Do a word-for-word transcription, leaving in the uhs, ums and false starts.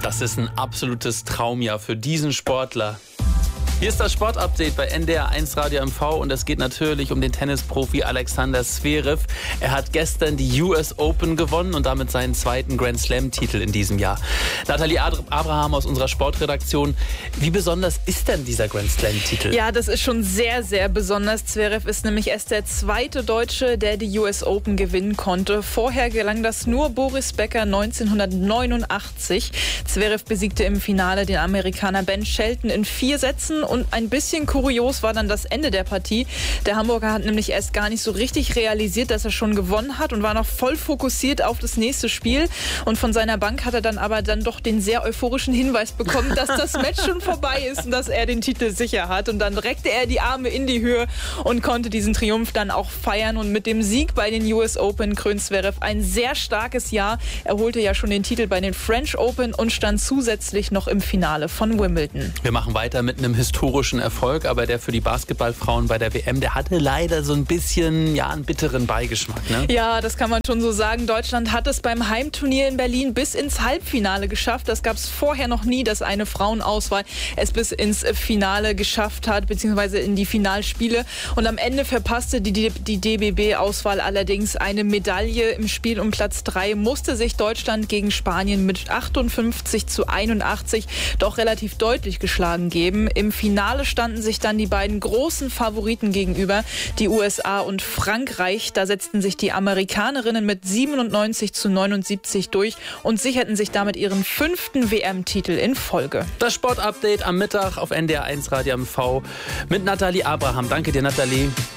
Das ist ein absolutes Traumjahr für diesen Sportler. Hier ist das Sportupdate bei N D R eins Radio M V und es geht natürlich um den Tennisprofi Alexander Zverev. Er hat gestern die U S Open gewonnen und damit seinen zweiten Grand Slam-Titel in diesem Jahr. Nathalie Abraham aus unserer Sportredaktion, wie besonders ist denn dieser Grand Slam-Titel? Ja, das ist schon sehr, sehr besonders. Zverev ist nämlich erst der zweite Deutsche, der die U S Open gewinnen konnte. Vorher gelang das nur Boris Becker neunzehnhundertneunundachtzig. Zverev besiegte im Finale den Amerikaner Ben Shelton in vier Sätzen. Und ein bisschen kurios war dann das Ende der Partie. Der Hamburger hat nämlich erst gar nicht so richtig realisiert, dass er schon gewonnen hat und war noch voll fokussiert auf das nächste Spiel. Und von seiner Bank hat er dann aber dann doch den sehr euphorischen Hinweis bekommen, dass das Match schon vorbei ist und dass er den Titel sicher hat. Und dann reckte er die Arme in die Höhe und konnte diesen Triumph dann auch feiern. Und mit dem Sieg bei den U S Open krönt Zverev ein sehr starkes Jahr. Er holte ja schon den Titel bei den French Open und stand zusätzlich noch im Finale von Wimbledon. Wir machen weiter mit einem historischen Erfolg, aber der für die Basketballfrauen bei der W M, der hatte leider so ein bisschen, ja, einen bitteren Beigeschmack, ne? Ja, das kann man schon so sagen. Deutschland hat es beim Heimturnier in Berlin bis ins Halbfinale geschafft. Das gab es vorher noch nie, dass eine Frauenauswahl es bis ins Finale geschafft hat, beziehungsweise in die Finalspiele. Und am Ende verpasste die, die D B B-Auswahl allerdings eine Medaille. Im Spiel um Platz drei musste sich Deutschland gegen Spanien mit achtundfünfzig zu einundachtzig doch relativ deutlich geschlagen geben. Im Finale standen sich dann die beiden großen Favoriten gegenüber, die U S A und Frankreich. Da setzten sich die Amerikanerinnen mit siebenundneunzig zu neunundsiebzig durch und sicherten sich damit ihren fünften W M-Titel in Folge. Das Sportupdate am Mittag auf N D R eins Radio M V mit Nathalie Abraham. Danke dir, Nathalie.